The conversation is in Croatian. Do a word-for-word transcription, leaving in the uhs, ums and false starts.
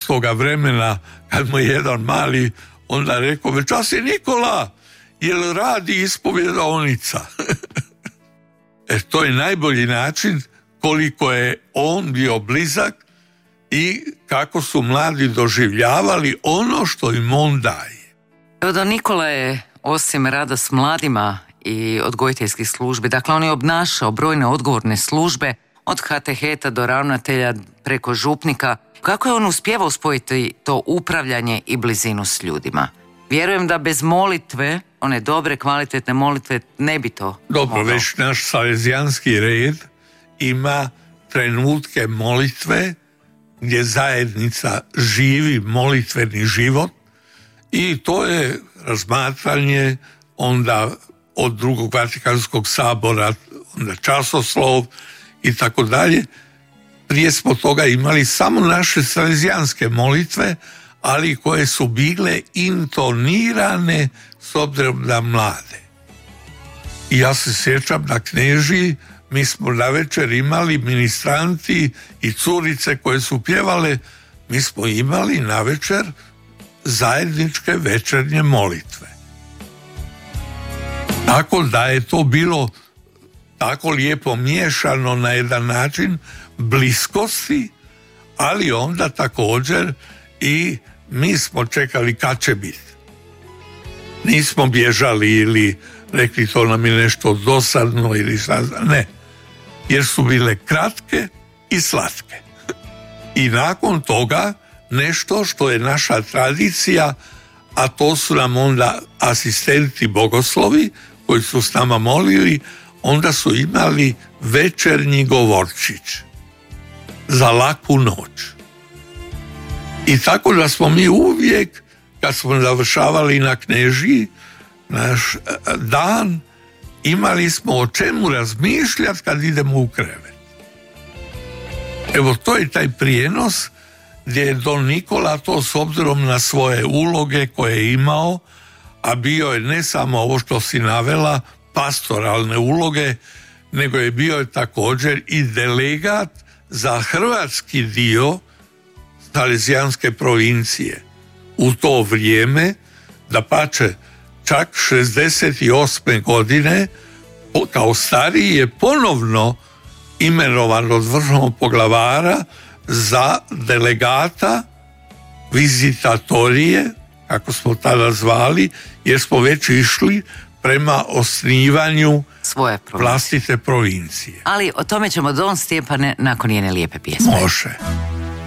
toga vremena, kad mu je jedan mali onda rekao, večas je Nikola, jel radi ispovjedaonica? E, to je najbolji način koliko je on bio blizak i kako su mladi doživljavali ono što im on daje. Evo da Nikola je, osim rada s mladima i odgojiteljskih službi, dakle on je obnašao brojne odgovorne službe, od kateheta do ravnatelja preko župnika. Kako je on uspjevao spojiti to upravljanje i blizinu s ljudima? Vjerujem da bez molitve, one dobre, kvalitetne molitve, ne bi to Dobro, mogao. već naš salezijanski red ima trenutke molitve gdje zajednica živi molitveni život i to je razmatranje onda od drugog Vatikanskog sabora, onda časoslov i tako dalje. Prije smo toga imali samo naše salezijanske molitve, ali koje su bile intonirane s obzirom na mlade. I ja se sjećam na Knežiji, mi smo navečer imali ministranti i curice koje su pjevale, mi smo imali navečer zajedničke večernje molitve. Tako da je to bilo tako lijepo miješano na jedan način bliskosti, ali onda također i mi smo čekali kad će biti. Nismo bježali ili rekli to nam je nešto dosadno ili šta, ne. Jer su bile kratke i slatke. I nakon toga nešto što je naša tradicija, a to su nam onda asistenti bogoslovi koji su s nama molili, onda su imali večernji govorčić za laku noć. I tako da smo mi uvijek, kad smo završavali na Knežiji, naš dan, imali smo o čemu razmišljati kad idemo u krevet. Evo, to je taj prijenos gdje je Don Nikola to s obzirom na svoje uloge koje je imao, a bio je ne samo ovo što si navela, pastoralne uloge, nego je bio također i delegat za hrvatski dio Salezijanske provincije. U to vrijeme, dapače, čak šezdeset osme godine kao stariji je ponovno imenovan od vrhovnog poglavara za delegata vizitatorije, kako smo tada zvali, jer smo već išli prema osnivanju svoje provincije. vlastite provincije. Ali o tome ćemo, Don Stjepane, nakon jedne lijepe pjesme. Može.